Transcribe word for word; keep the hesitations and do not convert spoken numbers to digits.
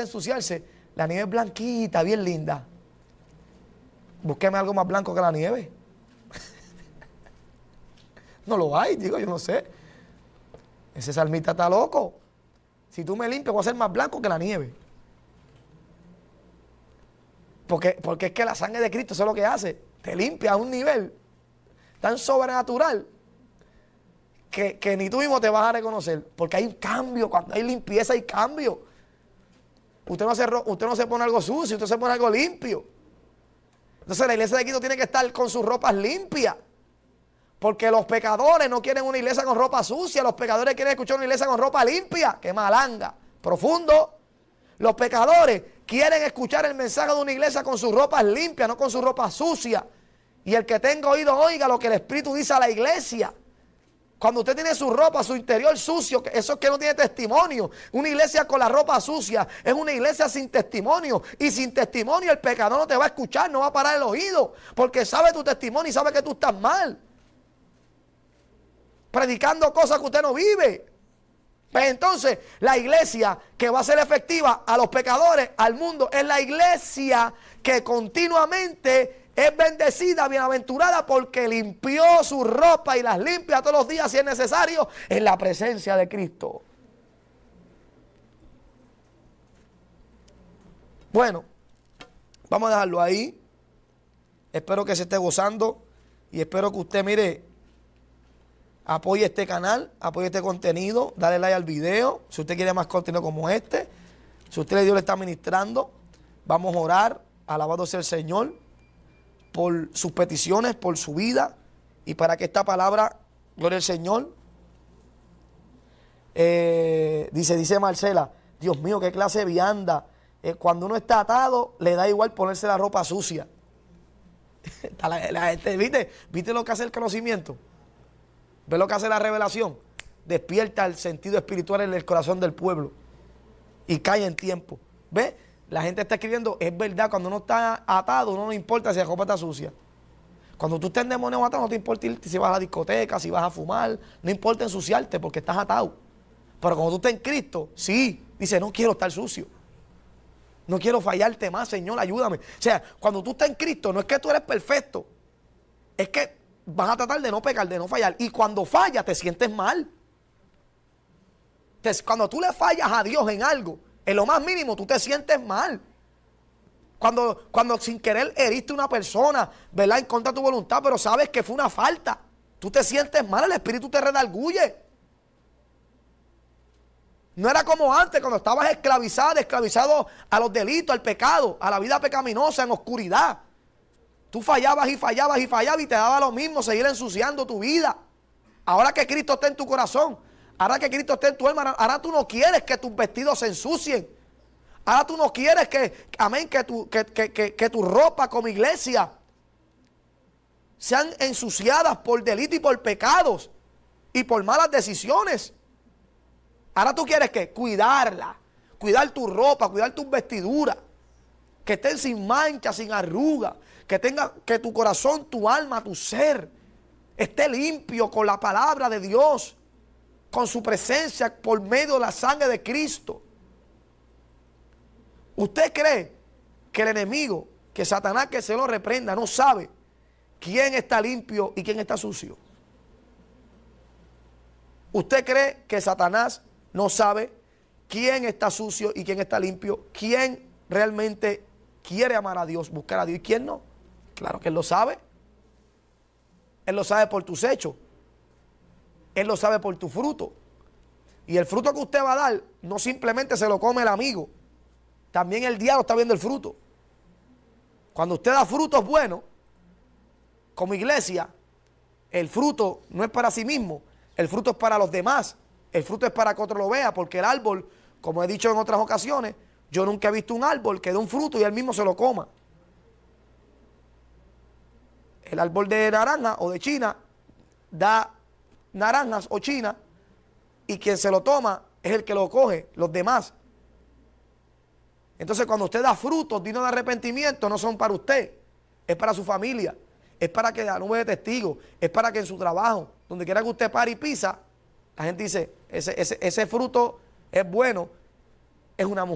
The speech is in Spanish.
ensuciarse. La nieve es blanquita, bien linda. Búsqueme algo más blanco que la nieve. No lo hay, digo, yo no sé. Ese salmista está loco. Si tú me limpias, voy a ser más blanco que la nieve. Porque, porque es que la sangre de Cristo, eso es lo que hace. Te limpia a un nivel tan sobrenatural que, que ni tú mismo te vas a reconocer. Porque hay un cambio, cuando hay limpieza hay cambio. Usted no se, usted no se pone algo sucio, usted se pone algo limpio. Entonces la iglesia de Cristo tiene que estar con sus ropas limpias. Porque los pecadores no quieren una iglesia con ropa sucia. Los pecadores quieren escuchar una iglesia con ropa limpia. ¡Qué malanga! Profundo. Los pecadores quieren escuchar el mensaje de una iglesia con sus ropas limpias, no con sus ropas sucias. Y el que tenga oído oiga lo que el Espíritu dice a la iglesia. Cuando usted tiene su ropa, su interior sucio, eso es que no tiene testimonio. Una iglesia con la ropa sucia es una iglesia sin testimonio. Y sin testimonio el pecador no te va a escuchar, no va a parar el oído. Porque sabe tu testimonio y sabe que tú estás mal. Predicando cosas que usted no vive. Pues entonces la iglesia que va a ser efectiva a los pecadores, al mundo, es la iglesia que continuamente es bendecida, bienaventurada, porque limpió su ropa y las limpia todos los días si es necesario en la presencia de Cristo. Bueno, vamos a dejarlo ahí. Espero que se esté gozando y espero que usted, mire, apoye este canal, apoye este contenido, dale like al video. Si usted quiere más contenido como este, si usted Dios le está ministrando, vamos a orar, alabado sea el Señor, por sus peticiones, por su vida, y para que esta palabra, gloria al Señor, eh, dice, dice Marcela, Dios mío, qué clase de vianda, eh, cuando uno está atado, le da igual ponerse la ropa sucia. la, la, este, ¿viste? ¿Viste lo que hace el conocimiento? ¿Ves lo que hace la revelación? Despierta el sentido espiritual en el corazón del pueblo y cae en tiempo. ¿Ves? La gente está escribiendo, es verdad, cuando uno está atado, no nos importa si la ropa está sucia. Cuando tú estés endemoniado atado, no te importa irte si vas a la discoteca, si vas a fumar, no importa ensuciarte porque estás atado. Pero cuando tú estás en Cristo, sí, dice, no quiero estar sucio. No quiero fallarte más, Señor, ayúdame. O sea, cuando tú estás en Cristo, no es que tú eres perfecto, es que vas a tratar de no pecar, de no fallar. Y cuando fallas, te sientes mal. Te, cuando tú le fallas a Dios en algo, en lo más mínimo, tú te sientes mal. Cuando, cuando sin querer heriste a una persona, ¿verdad? En contra de tu voluntad, pero sabes que fue una falta. Tú te sientes mal, el Espíritu te redarguye. No era como antes, cuando estabas esclavizado, esclavizado a los delitos, al pecado, a la vida pecaminosa, en oscuridad. Tú fallabas y fallabas y fallabas y te daba lo mismo seguir ensuciando tu vida. Ahora que Cristo está en tu corazón, ahora que Cristo está en tu alma, ahora tú no quieres que tus vestidos se ensucien. Ahora tú no quieres que, amén, que tu, que, que, que, que tu ropa como iglesia sean ensuciadas por delito y por pecados y por malas decisiones. Ahora tú quieres que cuidarla, cuidar tu ropa, cuidar tus vestiduras, que estén sin mancha, sin arruga, que tenga, que tu corazón, tu alma, tu ser esté limpio con la palabra de Dios, con su presencia por medio de la sangre de Cristo. ¿Usted cree que el enemigo, que Satanás, que se lo reprenda, no sabe quién está limpio y quién está sucio? ¿Usted cree que Satanás no sabe quién está sucio y quién está limpio? ¿Quién realmente quiere amar a Dios, buscar a Dios y quién no? Claro que Él lo sabe. Él lo sabe por tus hechos. Él lo sabe por tu fruto. Y el fruto que usted va a dar, no simplemente se lo come el amigo. También el diablo está viendo el fruto. Cuando usted da frutos buenos, como iglesia, el fruto no es para sí mismo. El fruto es para los demás. El fruto es para que otro lo vea, porque el árbol, como he dicho en otras ocasiones, yo nunca he visto un árbol que dé un fruto y él mismo se lo coma. El árbol de naranja o de china da naranjas o china y quien se lo toma es el que lo coge, los demás. Entonces cuando usted da frutos dignos de arrepentimiento, no son para usted, es para su familia, es para que la nube de testigos, es para que en su trabajo, donde quiera que usted pare y pisa, la gente dice, ese, ese, ese fruto es bueno, es una mujer.